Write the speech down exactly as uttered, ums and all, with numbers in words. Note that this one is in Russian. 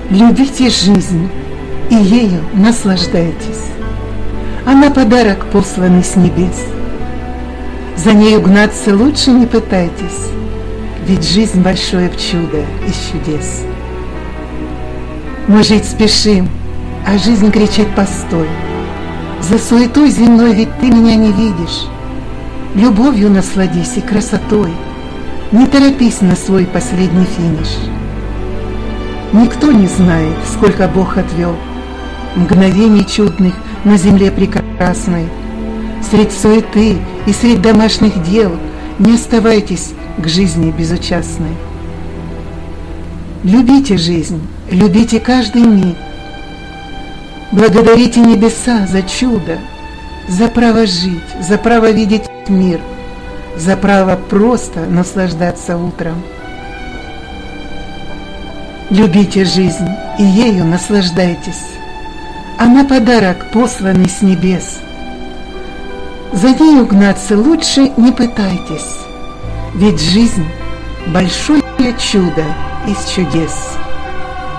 Любите жизнь и ею наслаждайтесь. Она подарок, посланный с небес. За нею гнаться лучше не пытайтесь, ведь жизнь большое чудо из чудес. Мы жить спешим, а жизнь кричит: постой. За суетой земной ведь ты меня не видишь. Любовью насладись и красотой, не торопись на свой последний финиш. Никто не знает, сколько Бог отвел мгновений чудных на земле прекрасной. Средь суеты и средь домашних дел не оставайтесь к жизни безучастной. Любите жизнь, любите каждый миг. Благодарите небеса за чудо, за право жить, за право видеть мир, за право просто наслаждаться утром. Любите жизнь и ею наслаждайтесь. Она подарок, посланный с небес. За нею гнаться лучше не пытайтесь, ведь жизнь большое чудо из чудес.